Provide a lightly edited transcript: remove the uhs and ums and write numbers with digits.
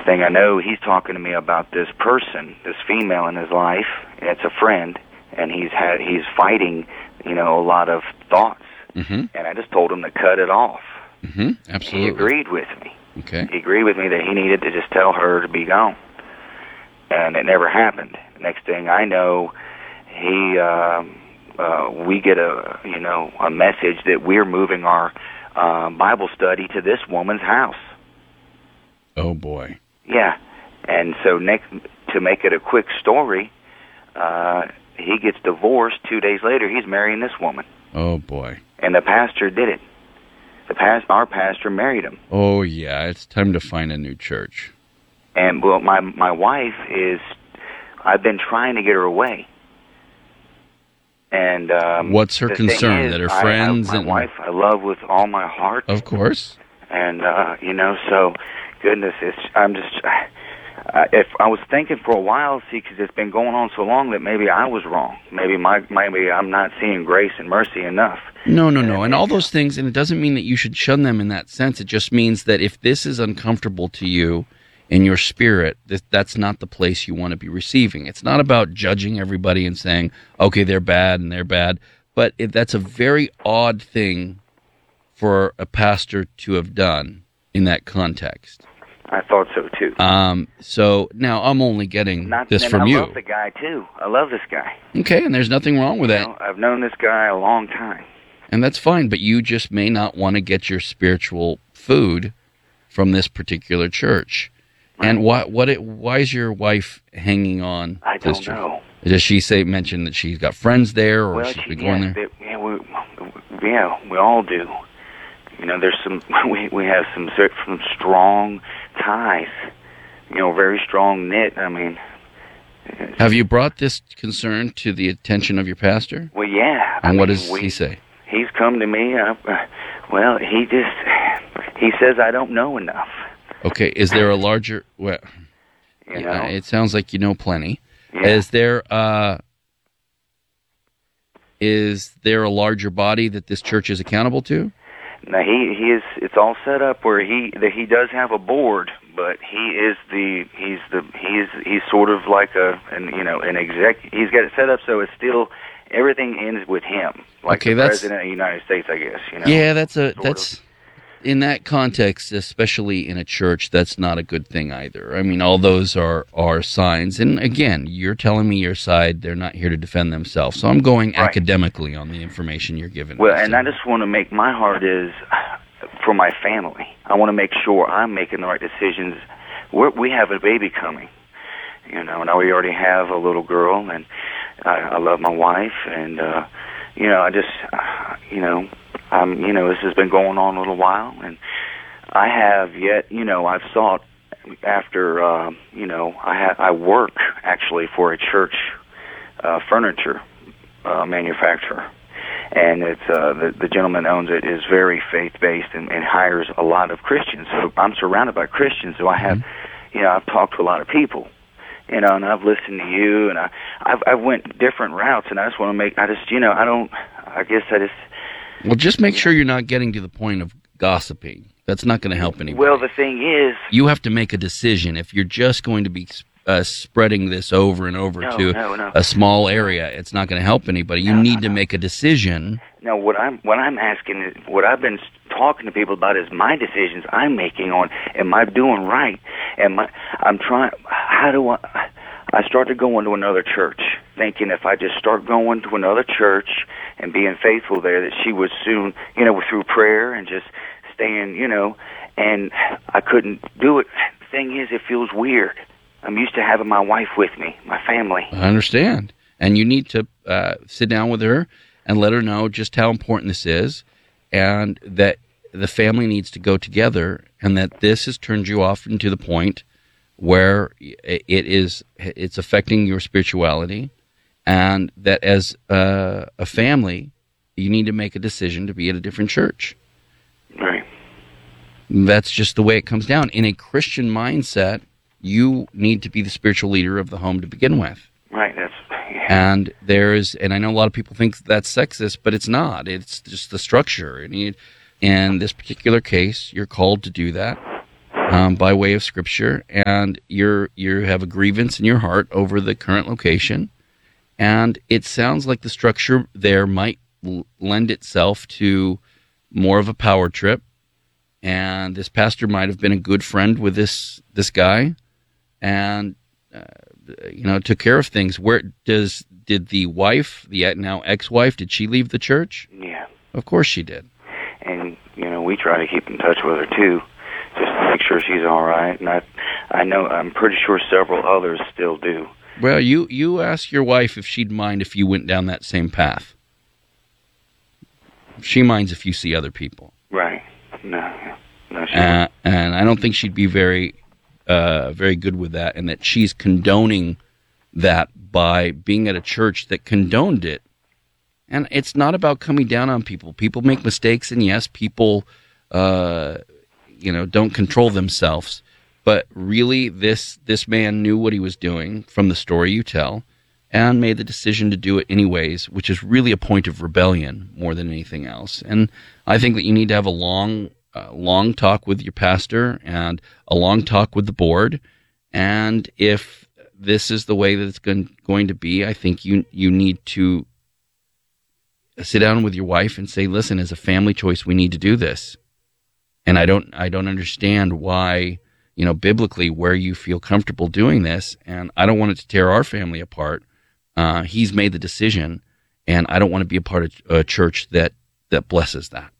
next thing I know, he's talking to me about this person, this female in his life. It's a friend, and he's fighting, a lot of thoughts. And I just told him to cut it off. Absolutely. He agreed with me. Okay. He agreed with me that he needed to just tell her to be gone. And it never happened. Next thing I know, we get a message that we're moving our Bible study to this woman's house. Oh boy. Yeah. And so to make it a quick story, he gets divorced. 2 days later, he's marrying this woman. Oh boy. And the pastor did it. Our pastor married him. Oh yeah, it's time to find a new church. And well, my wife I've been trying to get her away. And what's her concern? That her friends my wife I love with all my heart. Of course. And so goodness, if I was thinking for a while, because it's been going on so long that maybe I was wrong. Maybe I'm not seeing grace and mercy enough. No. And all those things, and it doesn't mean that you should shun them in that sense. It just means that if this is uncomfortable to you in your spirit, that's not the place you want to be receiving. It's not about judging everybody and saying, okay, they're bad and they're bad. But that's a very odd thing for a pastor to have done in that context. I thought so, too. So now I'm only getting this from you. I love the guy, too. I love this guy. Okay, and there's nothing wrong with that. I've known this guy a long time. And that's fine, but you just may not want to get your spiritual food from this particular church. Right. And why is your wife hanging on? I don't know. Does she mention that she's got friends there, or she's been going there? We all do. There's some. We have some strong ties. Very strong knit. I mean. Have you brought this concern to the attention of your pastor? Well, yeah. And what does he say? He's come to me. He says I don't know enough. Okay, is there a larger? Well, it sounds like you know plenty. Yeah. Is there a larger body that this church is accountable to? Now he is. It's all set up where he does have a board, but he's sort of like an exec. He's got it set up so it's still everything ends with him, like the President of the United States, I guess. Yeah, that's. In that context, especially in a church, that's not a good thing either. I mean, all those are signs. And again, you're telling me your side. They're not here to defend themselves. So I'm going academically on the information you're giving. Well, and I just want to make my heart is for my family. I want to make sure I'm making the right decisions. We have a baby coming, and we already have a little girl, and I love my wife, and I just, this has been going on a little while, and I have yet, I've sought after, I work actually for a church furniture manufacturer, and it's the gentleman owns it is very faith-based and hires a lot of Christians. So I'm surrounded by Christians, so I have, I've talked to a lot of people. And I've listened to you, and I've went different routes, and I just want to make. Well, just make sure you're not getting to the point of gossiping. That's not going to help anybody. Well, the thing is, you have to make a decision. If you're just going to be spreading this over and over to a small area, it's not going to help anybody. You need to make a decision. No, what I'm asking is, what I've been talking to people about is my decisions I'm making on, am I doing right? I'm trying, I started going to another church, thinking if I just start going to another church and being faithful there, that she would soon, through prayer and just staying, and I couldn't do it. The thing is, it feels weird. I'm used to having my wife with me, my family. I understand. And you need to sit down with her and let her know just how important this is, and that the family needs to go together, and that this has turned you off into the point where it's affecting your spirituality, and that as a family, you need to make a decision to be at a different church. Right. That's just the way it comes down. In a Christian mindset, you need to be the spiritual leader of the home to begin with. Right. And and I know a lot of people think that's sexist, but it's not. It's just the structure. In this particular case, you're called to do that. by way of Scripture, and you have a grievance in your heart over the current location, and it sounds like the structure there might lend itself to more of a power trip, and this pastor might have been a good friend with this guy, and took care of things. Did the wife, the now ex-wife, did she leave the church? Yeah. Of course she did. And we try to keep in touch with her too, just to make sure she's all right. And I'm pretty sure several others still do. Well, you ask your wife if she'd mind if you went down that same path. She minds if you see other people. Right. No, she won't. And I don't think she'd be very good with that, and that she's condoning that by being at a church that condoned it. And it's not about coming down on people. People make mistakes, and yes, people, don't control themselves. But really, this man knew what he was doing from the story you tell, and made the decision to do it anyways, which is really a point of rebellion more than anything else. And I think that you need to have a long talk with your pastor and a long talk with the board. And if this is the way that it's going to be, I think you need to sit down with your wife and say, listen, as a family choice, we need to do this. And I don't understand why, biblically, where you feel comfortable doing this, and I don't want it to tear our family apart. He's made the decision, and I don't want to be a part of a church that blesses that.